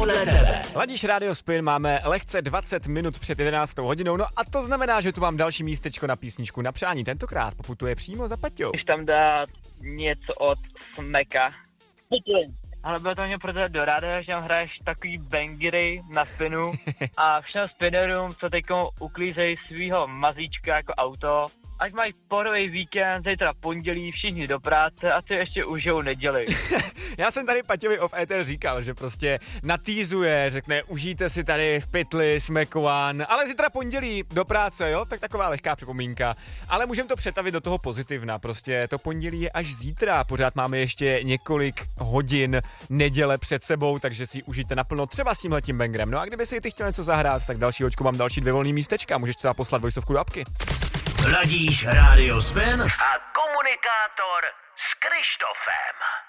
podle tebe. Ladíš Radio Spin, máme lehce 20 minut před 11. hodinou, no a to znamená, že tu mám další místečko na písničku na přání. Tentokrát poputuje přímo za Paťou. Když tam dát něco od Smeka. Ale bylo to mě proto do ráda, že tam hraješ takový bangery na spinu a všem spinnerům, co teďko uklízejí svýho mazíčka jako auto, ať mají pohodový víkend, zítra pondělí, všichni do práce a si ještě užijou neděli. Já jsem tady Paťovi off ether říkal, že prostě natýzuje, řekne, užijte si tady v pytli, smekovan, ale zítra pondělí do práce, jo, tak taková lehká připomínka. Ale můžeme to přetavit do toho pozitivna, prostě to pondělí je až zítra, pořád máme ještě několik hodin neděle před sebou, takže si ji užijte naplno třeba s tímhletím bangrem. No a kdyby si ty chtěl něco zahrát, tak další hoďku mám další 2 volný místečka, můžeš třeba poslat vojstovku do apky. Ladíš Radio Spin a komunikátor s Krištofem.